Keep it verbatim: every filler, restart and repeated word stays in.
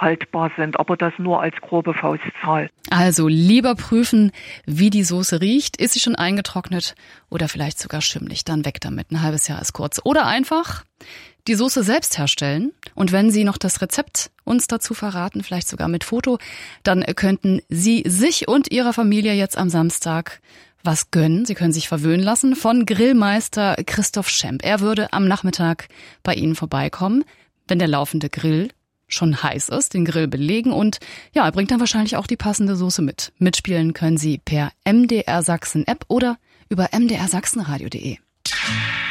haltbar sind, aber das nur als grobe Faustzahl. Also lieber prüfen, wie die Soße riecht. Ist sie schon eingetrocknet oder vielleicht sogar schimmlig? Dann weg damit. Ein halbes Jahr ist kurz. Oder einfach die Soße selbst herstellen. Und wenn Sie noch das Rezept uns dazu verraten, vielleicht sogar mit Foto, dann könnten Sie sich und Ihrer Familie jetzt am Samstag was gönnen. Sie können sich verwöhnen lassen von Grillmeister Christoph Schemp. Er würde am Nachmittag bei Ihnen vorbeikommen, wenn der laufende Grill schon heiß ist, den Grill belegen und ja, er bringt dann wahrscheinlich auch die passende Soße mit. Mitspielen können Sie per M D R Sachsen App oder über m d r sachsenradio punkt de.